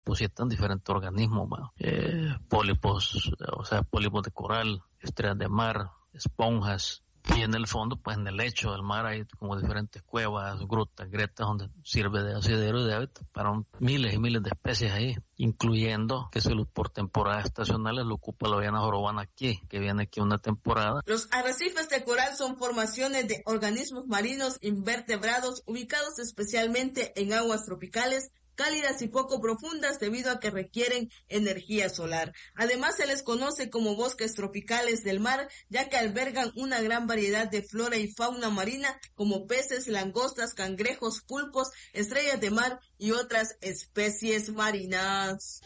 depositan diferentes organismos, pólipos, pólipos de coral, estrellas de mar, esponjas. Y en el fondo, pues en el lecho del mar hay como diferentes cuevas, grutas, grietas, donde sirve de asidero y de hábitat para miles y miles de especies ahí, incluyendo que por temporadas estacionales lo ocupa la ballena jorobana aquí, que viene aquí una temporada. Los arrecifes de coral son formaciones de organismos marinos invertebrados ubicados especialmente en aguas tropicales, cálidas y poco profundas debido a que requieren energía solar. Además se les conoce como bosques tropicales del mar, ya que albergan una gran variedad de flora y fauna marina como peces, langostas, cangrejos, pulpos, estrellas de mar y otras especies marinas.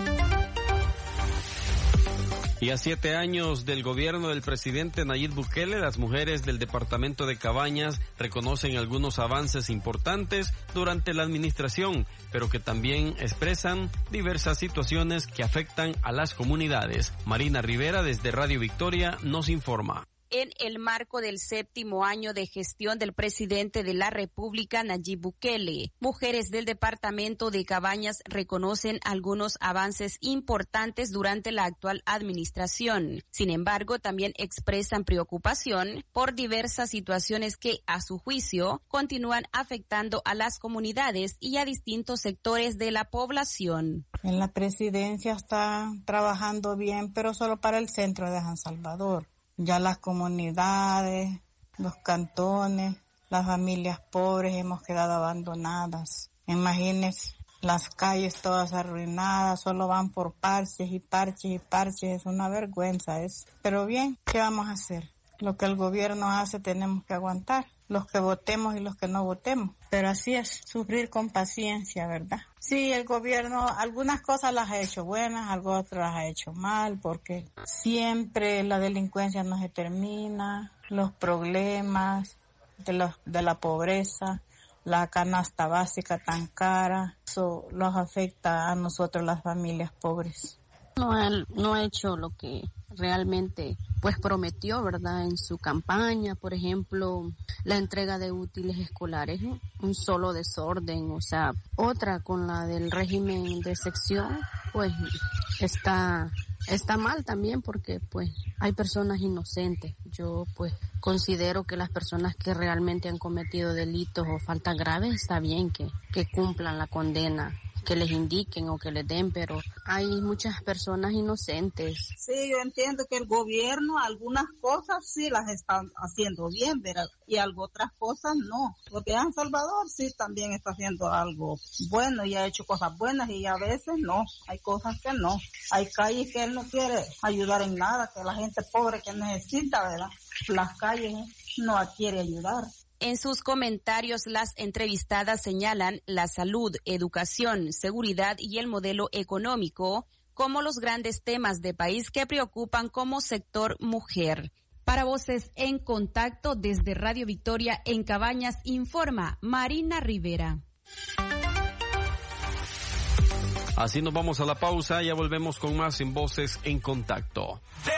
Y a 7 años del gobierno del presidente Nayib Bukele, las mujeres del departamento de Cabañas reconocen algunos avances importantes durante la administración, pero que también expresan diversas situaciones que afectan a las comunidades. Marina Rivera desde Radio Victoria nos informa. En el marco del 7º año de gestión del presidente de la República, Nayib Bukele, mujeres del departamento de Cabañas reconocen algunos avances importantes durante la actual administración. Sin embargo, también expresan preocupación por diversas situaciones que, a su juicio, continúan afectando a las comunidades y a distintos sectores de la población. En la presidencia está trabajando bien, pero solo para el centro de San Salvador. Ya las comunidades, los cantones, las familias pobres hemos quedado abandonadas. Imagínense, las calles todas arruinadas, solo van por parches y parches y parches, es una vergüenza eso. Pero bien, ¿qué vamos a hacer? Lo que el gobierno hace tenemos que aguantar, los que votemos y los que no votemos. Pero así es, sufrir con paciencia, ¿verdad? Sí, el gobierno algunas cosas las ha hecho buenas, algo otras las ha hecho mal, porque siempre la delincuencia no se termina, los problemas de la pobreza, la canasta básica tan cara, eso los afecta a nosotros las familias pobres. No ha hecho lo que realmente pues prometió, ¿verdad? En su campaña, por ejemplo, la entrega de útiles escolares, un solo desorden, o sea, otra con la del régimen de sección, pues está mal también porque pues hay personas inocentes. Yo pues considero que las personas que realmente han cometido delitos o faltas graves está bien que cumplan la condena que les indiquen o que les den, pero hay muchas personas inocentes. Sí, yo entiendo que el gobierno algunas cosas sí las están haciendo bien, ¿verdad? Y otras cosas no, porque San Salvador sí también está haciendo algo bueno y ha hecho cosas buenas y a veces no, hay cosas que no. Hay calles que él no quiere ayudar en nada, que la gente pobre que necesita, ¿verdad? Las calles no quiere ayudar. En sus comentarios, las entrevistadas señalan la salud, educación, seguridad y el modelo económico como los grandes temas de país que preocupan como sector mujer. Para Voces en Contacto desde Radio Victoria en Cabañas, informa Marina Rivera. Así nos vamos a la pausa, ya volvemos con más en Voces en Contacto.